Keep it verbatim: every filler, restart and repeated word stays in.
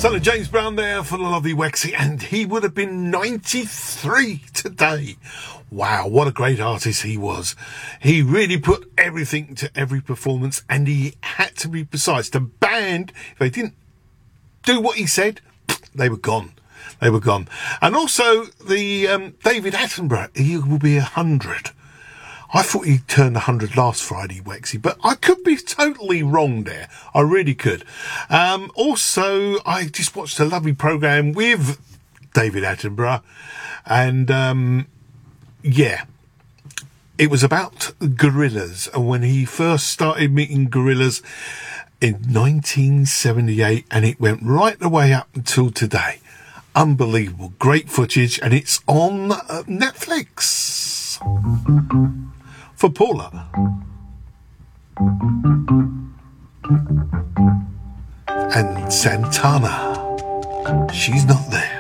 Son of James Brown there for the lovely Wexy, and he would have been ninety-three today. Wow, what a great artist he was. He really put everything to every performance, and he had to be precise. The band, if they didn't do what he said, they were gone. They were gone. And also the um, David Attenborough, he will be a hundred. I thought he turned one hundred last Friday, Wexy, but I could be totally wrong there. I really could. Um, also, I just watched a lovely programme with David Attenborough, and um, yeah, it was about gorillas, and when he first started meeting gorillas in nineteen seventy-eight, and it went right the way up until today. Unbelievable. Great footage, and it's on uh, Netflix. For Paula and Santana, she's not there.